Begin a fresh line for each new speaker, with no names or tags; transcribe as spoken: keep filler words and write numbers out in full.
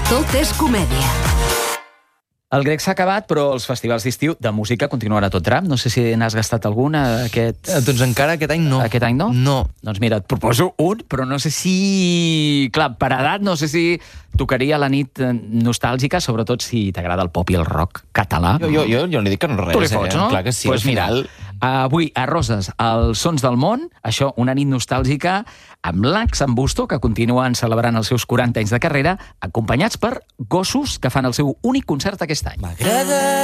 Tot és comèdia.
El grec s'ha acabat, però els festivals d'estiu de música continuen a tot tram. No sé si n'has gastat algun aquest...
Eh, doncs encara aquest any no.
Aquest any no?
No.
Doncs mira, et proposo un, però no sé si... Clar, per edat no sé si tocaria la nit nostàlgica, sobretot si t'agrada el pop i el rock català.
Jo, jo, jo, jo no dic que no res,
Tu li fots,
eh?
no?
Clar que sí,
pues
al
mira,
final...
avui a Roses, els sons del món, això, una nit nostàlgica amb l'Ax en Busto, que continuen celebrant els seus quaranta anys de carrera, acompanyats per gossos que fan el seu únic concert aquest any.
M'agrada